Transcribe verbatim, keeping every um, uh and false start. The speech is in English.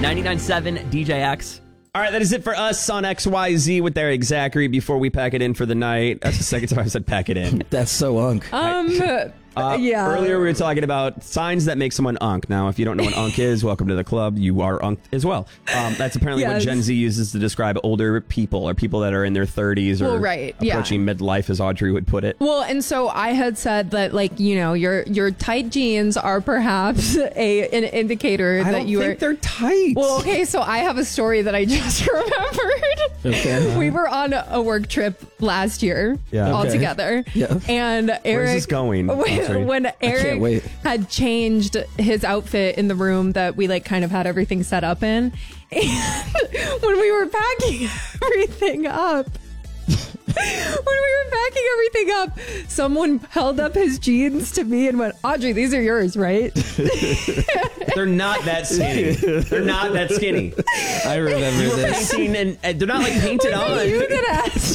ninety-nine point seven D J X. All right, that is it for us on X Y Z with Eric Zachary before we pack it in for the night. That's the second time I said pack it in. That's so unk. Um, Uh, yeah. Earlier we were talking about signs that make someone unk. Now, if you don't know what unk is, welcome to the club. You are unk as well. Um, that's apparently Yes. what Gen Z uses to describe older people or people that are in their thirties or Well, right, yeah. approaching midlife, as Audrey would put it. Well, and so I had said that, like, you know, your your tight jeans are perhaps a an indicator I that don't you think are. they're tight. Well, okay, so I have a story that I just remembered. Okay. We were on a work trip last year, Yeah. all Okay. together. Yeah. And Eric, Where's this going? Audrey? When, when Eric can't wait. had changed his outfit in the room that we like kind of had everything set up in, and when we were packing everything up. When we were packing everything up, someone held up his jeans to me and went, Audrey, these are yours, right? They're not that skinny. They're not that skinny. I remember You were this. painting and, and they're not like painted Was on. it you that asked